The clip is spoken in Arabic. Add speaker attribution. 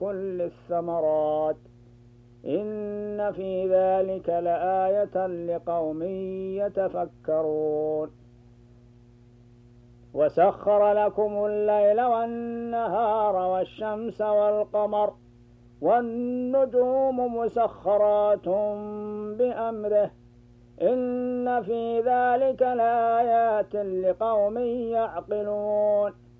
Speaker 1: كل الثمرات إن في ذلك لآية لقوم يتفكرون وسخر لكم الليل والنهار والشمس والقمر والنجوم مسخرات بأمره إن في ذلك لآيات لقوم يعقلون